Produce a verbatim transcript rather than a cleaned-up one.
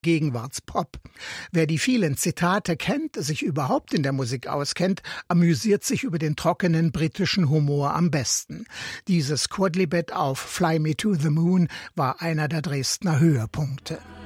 Gegenwartspop. Wer die vielen Zitate kennt, sich überhaupt in der Musik auskennt, amüsiert sich über den trockenen britischen Humor am besten. Dieses Quodlibet auf Fly Me to the Moon war einer der Dresdner Höhepunkte.